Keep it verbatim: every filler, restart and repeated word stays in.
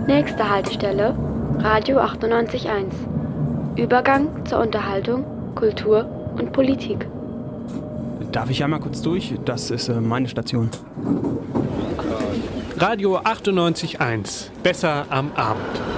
Nächste Haltestelle, Radio achtundneunzig Komma eins. Übergang zur Unterhaltung, Kultur und Politik. Darf ich einmal kurz durch? Das ist äh, meine Station. Radio achtundneunzig Komma eins. Besser am Abend.